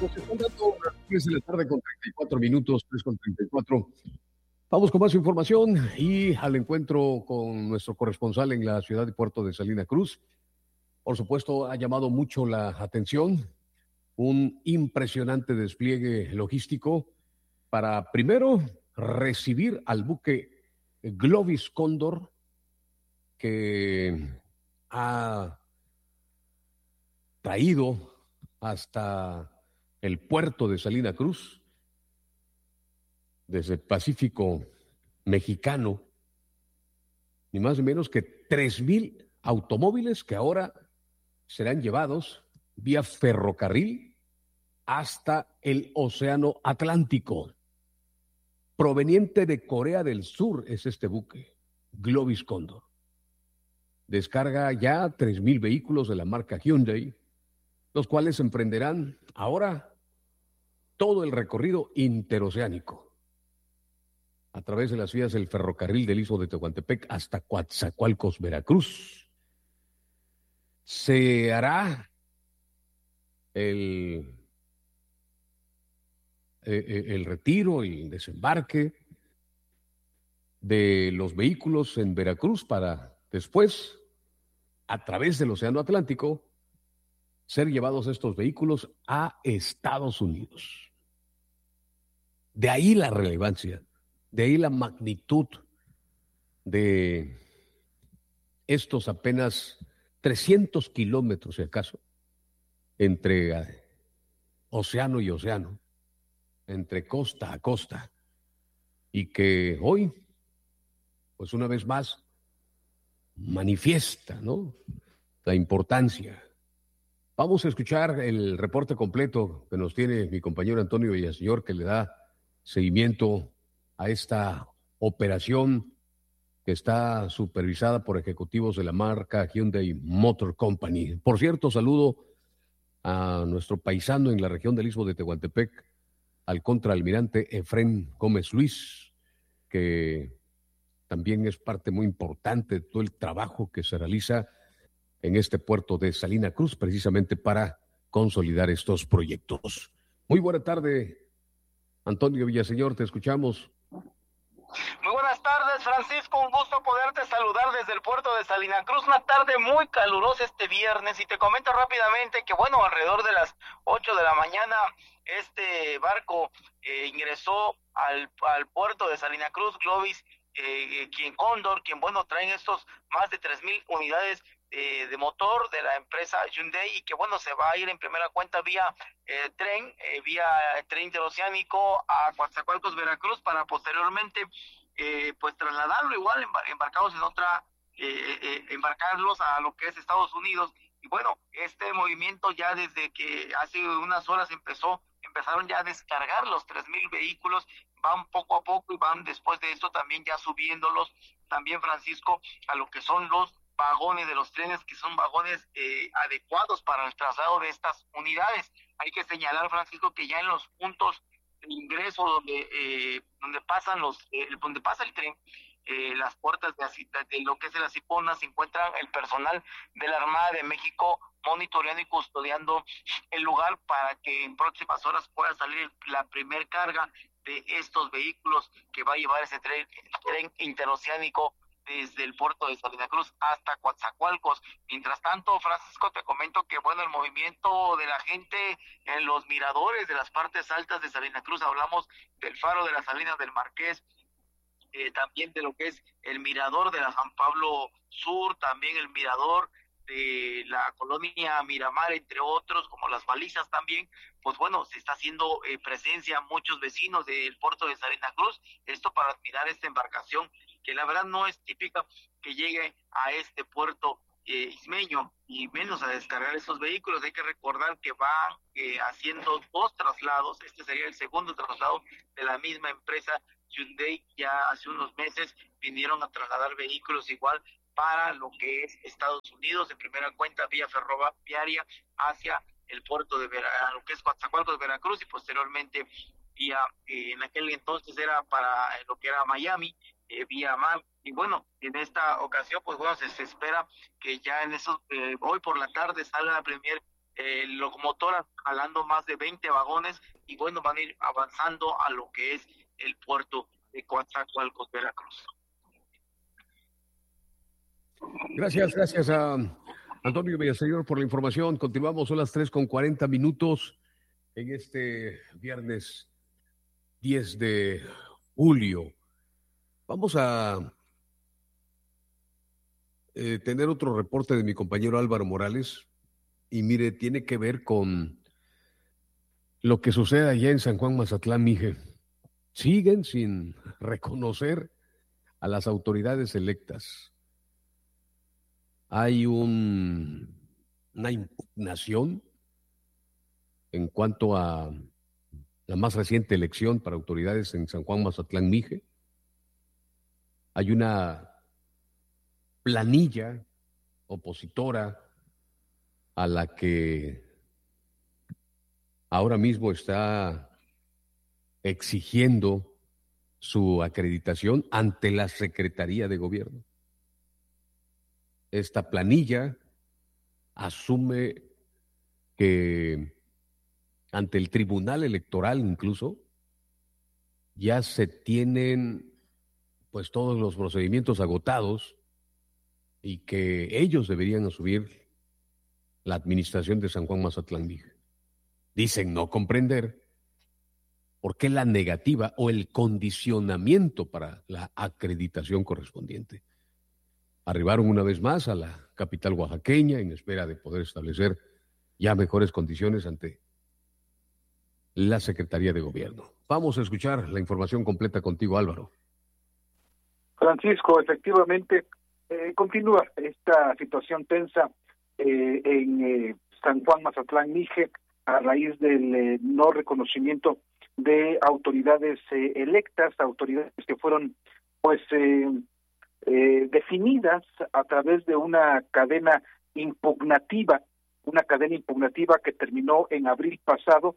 Nos están dando las 3 de la tarde con 34 minutos, 3 con 34. Vamos con más información y al encuentro con nuestro corresponsal en la ciudad de Puerto de Salina Cruz. Por supuesto, ha llamado mucho la atención un impresionante despliegue logístico para, primero, recibir al buque Glovis Cóndor, que ha traído hasta el puerto de Salina Cruz, desde el Pacífico mexicano, ni más ni menos que 3,000 automóviles que ahora serán llevados vía ferrocarril hasta el Océano Atlántico. Proveniente de Corea del Sur es este buque, Glovis Cóndor. Descarga ya 3,000 vehículos de la marca Hyundai, los cuales emprenderán ahora todo el recorrido interoceánico a través de las vías del ferrocarril del Istmo de Tehuantepec hasta Coatzacoalcos, Veracruz. Se hará el retiro y el desembarque de los vehículos en Veracruz para después, a través del Océano Atlántico, ser llevados estos vehículos a Estados Unidos. De ahí la relevancia, de ahí la magnitud de estos apenas 300 kilómetros, si acaso, entre océano y océano, entre costa a costa, y que hoy, pues una vez más, manifiesta, ¿no?, la importancia. Vamos a escuchar el reporte completo que nos tiene mi compañero Antonio Villaseñor, que le da seguimiento a esta operación que está supervisada por ejecutivos de la marca Hyundai Motor Company. Por cierto, saludo a nuestro paisano en la región del Istmo de Tehuantepec, al contraalmirante Efrén Gómez Luis, que también es parte muy importante de todo el trabajo que se realiza en este puerto de Salina Cruz, precisamente para consolidar estos proyectos. Muy buena tarde, Antonio Villaseñor, te escuchamos. Muy buenas tardes, Francisco, un gusto poderte saludar desde el puerto de Salina Cruz, una tarde muy calurosa este viernes, y te comento rápidamente que, bueno, alrededor de las 8 de la mañana, este barco ingresó al puerto de Salina Cruz, Glovis Cóndor, quien, bueno, traen estos más de 3,000 unidades de motor de la empresa Hyundai, y que, bueno, se va a ir en primera cuenta vía tren interoceánico a Coatzacoalcos, Veracruz, para posteriormente pues trasladarlo igual embarcados en otra, embarcarlos a lo que es Estados Unidos. Y bueno, este movimiento ya desde que hace unas horas empezaron ya a descargar los 3,000 vehículos, van poco a poco y van después de esto también ya subiéndolos también, Francisco, a lo que son los vagones de los trenes, que son vagones adecuados para el traslado de estas unidades. Hay que señalar, Francisco, que ya en los puntos de ingreso donde pasa el tren, las puertas de lo que es la Cipona, se encuentran el personal de la Armada de México monitoreando y custodiando el lugar para que en próximas horas pueda salir la primer carga de estos vehículos que va a llevar ese tren interoceánico desde el puerto de Salina Cruz hasta Coatzacoalcos. Mientras tanto, Francisco, te comento que, bueno, el movimiento de la gente en los miradores de las partes altas de Salina Cruz, hablamos del Faro de las Salinas del Marqués, también de lo que es el mirador de la San Pablo Sur, también el mirador de la colonia Miramar, entre otros, como las balizas también. Pues bueno, se está haciendo presencia muchos vecinos del puerto de Salina Cruz, esto para admirar esta embarcación, que la verdad no es típica que llegue a este puerto ismeño, y menos a descargar estos vehículos. Hay que recordar que van haciendo 2 traslados, este sería el segundo traslado de la misma empresa Hyundai. Ya hace unos meses vinieron a trasladar vehículos igual para lo que es Estados Unidos, de primera cuenta vía ferroviaria hacia el puerto de lo que es Coatzacoalcos, Veracruz, y posteriormente vía, en aquel entonces era para lo que era Miami, vía mar. Y bueno, en esta ocasión, pues bueno, se espera que ya en eso, hoy por la tarde salga la premier locomotoras jalando más de 20 vagones y bueno, van a ir avanzando a lo que es el puerto de Coatzacoalcos, Veracruz. Gracias a Antonio Villaseñor por la información. Continuamos, son las 3:40 en este viernes 10 de julio. Vamos a tener otro reporte de mi compañero Álvaro Morales. Y mire, tiene que ver con lo que sucede allá en San Juan Mazatlán, Mije. Siguen sin reconocer a las autoridades electas. Hay una impugnación en cuanto a la más reciente elección para autoridades en San Juan Mazatlán, Mije. Hay una planilla opositora a la que ahora mismo está exigiendo su acreditación ante la Secretaría de Gobierno. Esta planilla asume que ante el Tribunal Electoral incluso ya se tienen pues todos los procedimientos agotados y que ellos deberían asumir la administración de San Juan Mazatlán. Dicen no comprender por qué la negativa o el condicionamiento para la acreditación correspondiente. Arribaron una vez más a la capital oaxaqueña en espera de poder establecer ya mejores condiciones ante la Secretaría de Gobierno. Vamos a escuchar la información completa contigo, Álvaro. Francisco, efectivamente, continúa esta situación tensa en San Juan Mazatlán, Mije, a raíz del no reconocimiento de autoridades electas, autoridades que fueron pues definidas a través de una cadena impugnativa que terminó en abril pasado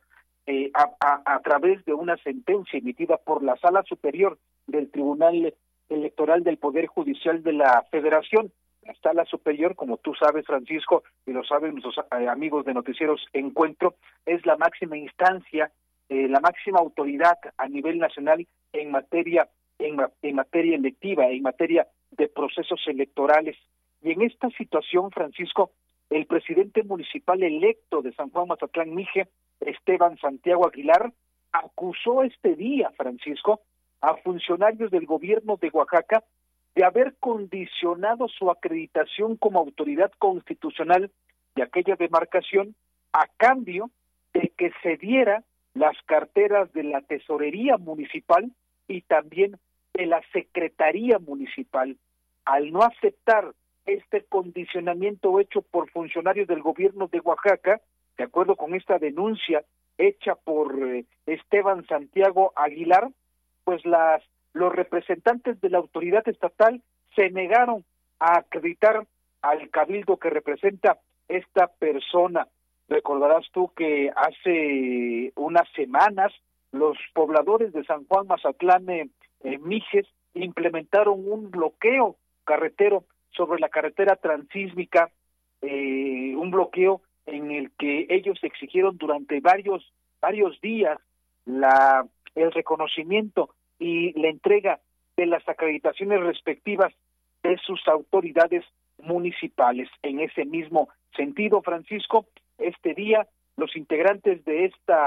a través de una sentencia emitida por la Sala Superior del Tribunal Electoral del Poder Judicial de la Federación. La Sala Superior, como tú sabes, Francisco, y lo saben nuestros amigos de Noticieros Encuentro, es la máxima instancia, la máxima autoridad a nivel nacional en materia electiva, en materia de procesos electorales. Y en esta situación, Francisco, el presidente municipal electo de San Juan Mazatlán, Mije, Esteban Santiago Aguilar, acusó este día, Francisco, a funcionarios del gobierno de Oaxaca de haber condicionado su acreditación como autoridad constitucional de aquella demarcación a cambio de que se diera las carteras de la tesorería municipal y también de la secretaría municipal. Al no aceptar este condicionamiento hecho por funcionarios del gobierno de Oaxaca, de acuerdo con esta denuncia hecha por Esteban Santiago Aguilar, pues los representantes de la autoridad estatal se negaron a acreditar al cabildo que representa esta persona. Recordarás tú que hace unas semanas los pobladores de San Juan Mazatlán, Mijes, implementaron un bloqueo carretero sobre la carretera transísmica, un bloqueo en el que ellos exigieron durante varios días el reconocimiento y la entrega de las acreditaciones respectivas de sus autoridades municipales. En ese mismo sentido, Francisco, este día los integrantes de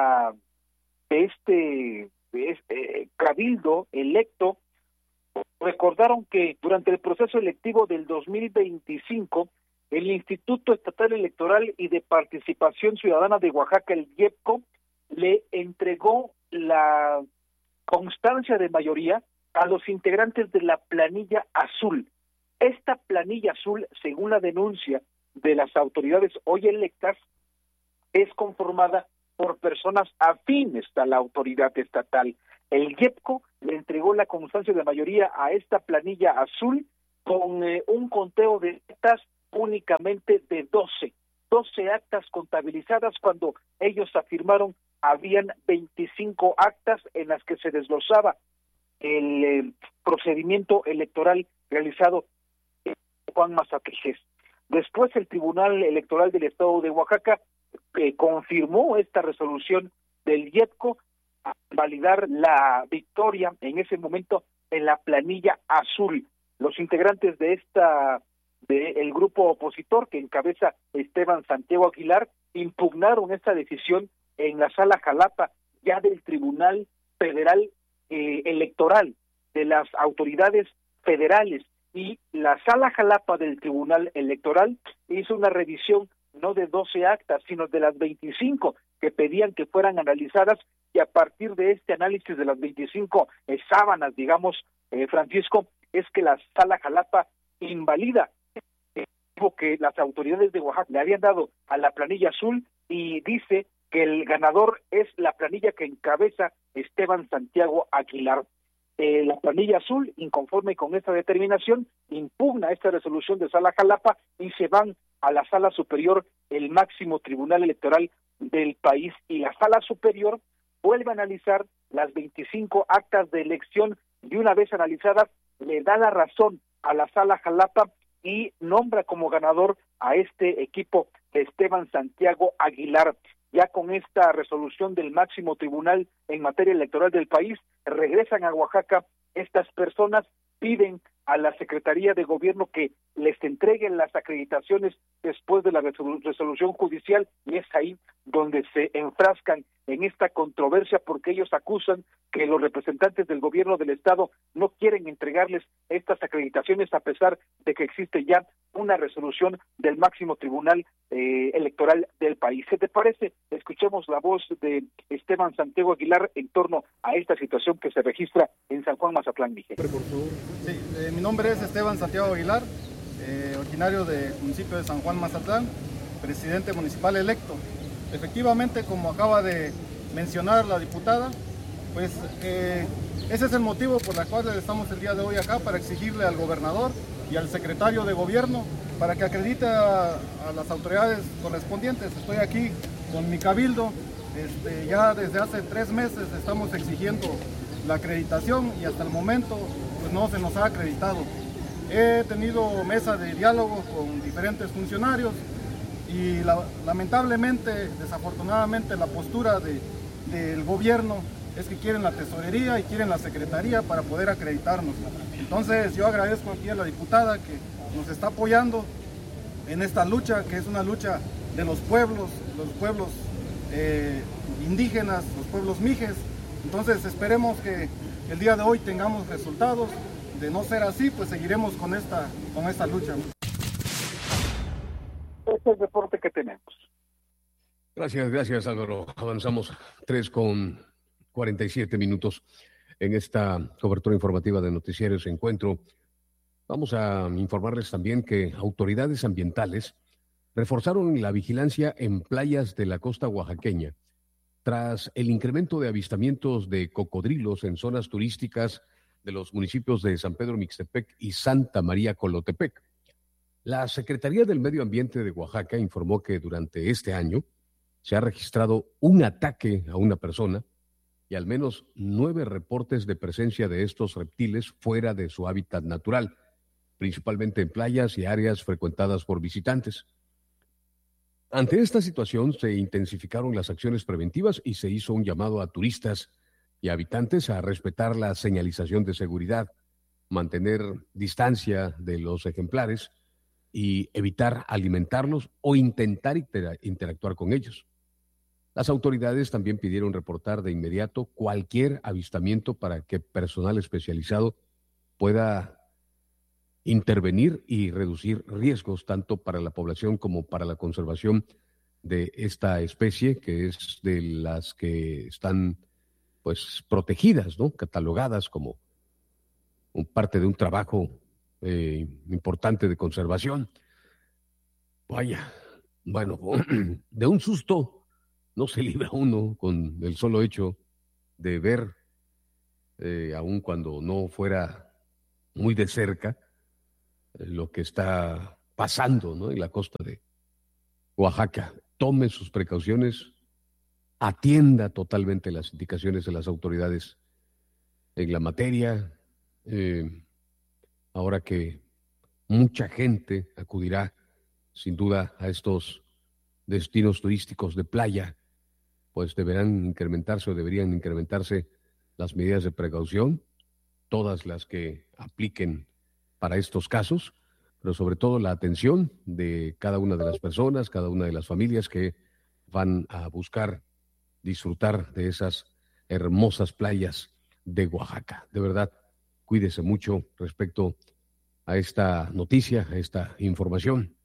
este cabildo electo recordaron que durante el proceso electivo del 2025, el Instituto Estatal Electoral y de Participación Ciudadana de Oaxaca, el IEPCO, le entregó la constancia de mayoría a los integrantes de la planilla azul. Esta planilla azul, según la denuncia de las autoridades hoy electas, es conformada por personas afines a la autoridad estatal. El IEPCO le entregó la constancia de mayoría a esta planilla azul con un conteo de actas únicamente de 12 actas contabilizadas, cuando ellos afirmaron habían 25 actas en las que se desglosaba el procedimiento electoral realizado en Juan Mazatlán. Después el Tribunal Electoral del Estado de Oaxaca confirmó esta resolución del IEDCO a validar la victoria en ese momento en la planilla azul. Los integrantes del grupo opositor que encabeza Esteban Santiago Aguilar impugnaron esta decisión en la Sala Jalapa ya del Tribunal Federal Electoral de las autoridades federales, y la Sala Jalapa del Tribunal Electoral hizo una revisión no de 12 actas, sino de las 25 que pedían que fueran analizadas, y a partir de este análisis de las 25 sábanas, digamos, Francisco, es que la Sala Jalapa invalida que las autoridades de Oaxaca le habían dado a la planilla azul, y dice que el ganador es la planilla que encabeza Esteban Santiago Aguilar. La planilla azul, inconforme con esta determinación, impugna esta resolución de Sala Jalapa y se van a la Sala Superior, el máximo tribunal electoral del país, y la Sala Superior vuelve a analizar las 25 actas de elección, y una vez analizadas le da la razón a la Sala Jalapa y nombra como ganador a este equipo de Esteban Santiago Aguilar. Ya con esta resolución del máximo tribunal en materia electoral del país, regresan a Oaxaca. Estas personas piden a la Secretaría de Gobierno que les entreguen las acreditaciones después de la resolución judicial, y es ahí donde se enfrascan en esta controversia, porque ellos acusan que los representantes del gobierno del estado no quieren entregarles estas acreditaciones a pesar de que existe ya una resolución del máximo tribunal electoral del país. ¿Qué te parece? Escuchemos la voz de Esteban Santiago Aguilar en torno a esta situación que se registra en San Juan Mazatlán, Miguel. Sí, mi nombre es Esteban Santiago Aguilar, originario del municipio de San Juan Mazatlán, presidente municipal electo. Efectivamente, como acaba de mencionar la diputada, pues ese es el motivo por el cual estamos el día de hoy acá, para exigirle al gobernador y al secretario de gobierno para que acredite a las autoridades correspondientes. Estoy aquí con mi cabildo, ya desde hace 3 meses estamos exigiendo la acreditación y hasta el momento pues no se nos ha acreditado. He tenido mesa de diálogo con diferentes funcionarios y lamentablemente, desafortunadamente, la postura del gobierno es que quieren la tesorería y quieren la secretaría para poder acreditarnos. Entonces yo agradezco aquí a la diputada que nos está apoyando en esta lucha, que es una lucha de los pueblos indígenas, los pueblos mijes. Entonces esperemos que el día de hoy tengamos resultados. De no ser así, pues seguiremos con esta lucha. Este es el reporte que tenemos. Gracias Álvaro. Avanzamos 3:47 en esta cobertura informativa de Noticieros Encuentro. Vamos a informarles también que autoridades ambientales reforzaron la vigilancia en playas de la costa oaxaqueña tras el incremento de avistamientos de cocodrilos en zonas turísticas de los municipios de San Pedro Mixtepec y Santa María Colotepec. La Secretaría del Medio Ambiente de Oaxaca informó que durante este año se ha registrado un ataque a una persona y al menos 9 reportes de presencia de estos reptiles fuera de su hábitat natural, principalmente en playas y áreas frecuentadas por visitantes. Ante esta situación se intensificaron las acciones preventivas y se hizo un llamado a turistas y habitantes a respetar la señalización de seguridad, mantener distancia de los ejemplares y evitar alimentarlos o intentar interactuar con ellos. Las autoridades también pidieron reportar de inmediato cualquier avistamiento para que personal especializado pueda intervenir y reducir riesgos tanto para la población como para la conservación de esta especie, que es de las que están pues protegidas, ¿no? Catalogadas como parte de un trabajo importante de conservación. Vaya, bueno, de un susto no se libra uno con el solo hecho de ver, aun cuando no fuera muy de cerca, lo que está pasando, ¿no? En la costa de Oaxaca. Tome sus precauciones, atienda totalmente las indicaciones de las autoridades en la materia, ahora que mucha gente acudirá sin duda a estos destinos turísticos de playa, pues deberían incrementarse las medidas de precaución, todas las que apliquen para estos casos, pero sobre todo la atención de cada una de las personas, cada una de las familias que van a buscar disfrutar de esas hermosas playas de Oaxaca. De verdad, cuídese mucho respecto a esta noticia, a esta información.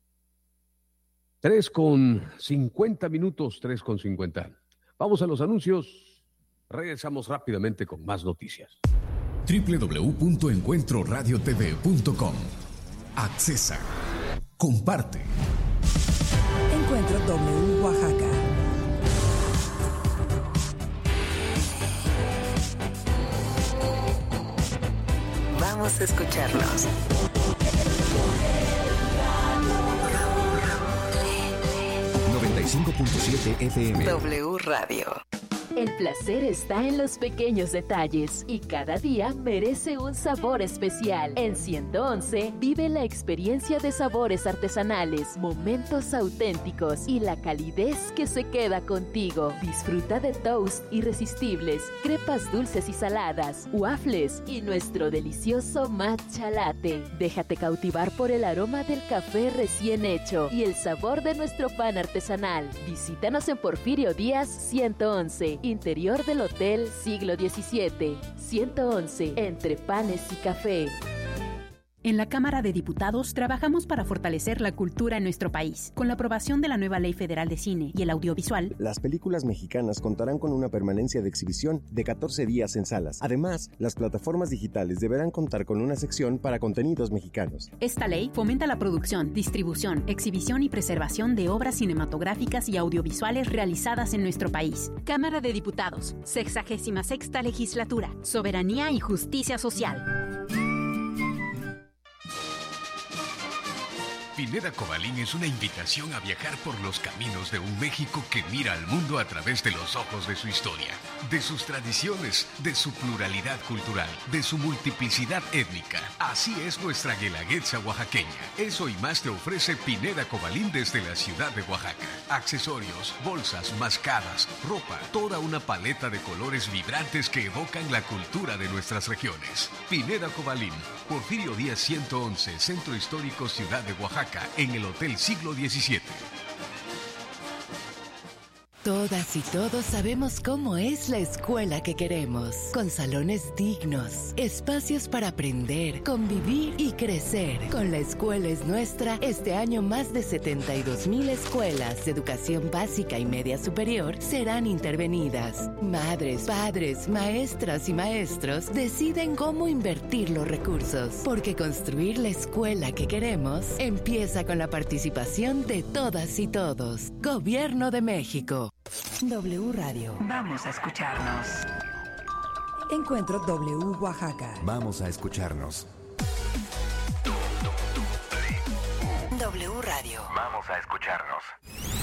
3:50. Vamos a los anuncios. Regresamos rápidamente con más noticias. www.encuentroradiotv.com. Accesa. Comparte. Encuentro W Oaxaca. Vamos a escucharnos. 95.7 FM. W Radio. El placer está en los pequeños detalles y cada día merece un sabor especial. En 111 vive la experiencia de sabores artesanales, momentos auténticos y la calidez que se queda contigo. Disfruta de toast irresistibles, crepas dulces y saladas, waffles y nuestro delicioso matcha latte. Déjate cautivar por el aroma del café recién hecho y el sabor de nuestro pan artesanal. Visítanos en Porfirio Díaz 111. Interior del Hotel Siglo XVII, 111, entre panes y café. En la Cámara de Diputados trabajamos para fortalecer la cultura en nuestro país. Con la aprobación de la nueva Ley Federal de Cine y el Audiovisual, las películas mexicanas contarán con una permanencia de exhibición de 14 días en salas. Además, las plataformas digitales deberán contar con una sección para contenidos mexicanos. Esta ley fomenta la producción, distribución, exhibición y preservación de obras cinematográficas y audiovisuales realizadas en nuestro país. Cámara de Diputados, 66ª Legislatura, Soberanía y Justicia Social. Pineda Cobalín es una invitación a viajar por los caminos de un México que mira al mundo a través de los ojos de su historia, de sus tradiciones, de su pluralidad cultural, de su multiplicidad étnica. Así es nuestra guelaguetza oaxaqueña. Eso y más te ofrece Pineda Cobalín desde la ciudad de Oaxaca. Accesorios, bolsas, mascadas, ropa, toda una paleta de colores vibrantes que evocan la cultura de nuestras regiones. Pineda Cobalín, Porfirio Díaz 111, Centro Histórico Ciudad de Oaxaca, en el Hotel Siglo XVII. Todas y todos sabemos cómo es la escuela que queremos, con salones dignos, espacios para aprender, convivir y crecer. Con La Escuela es Nuestra, este año más de 72,000 escuelas de educación básica y media superior serán intervenidas. Madres, padres, maestras y maestros deciden cómo invertir los recursos, porque construir la escuela que queremos empieza con la participación de todas y todos. Gobierno de México. W Radio. Vamos a escucharnos. Encuentro W Oaxaca. Vamos a escucharnos. W Radio. Vamos a escucharnos.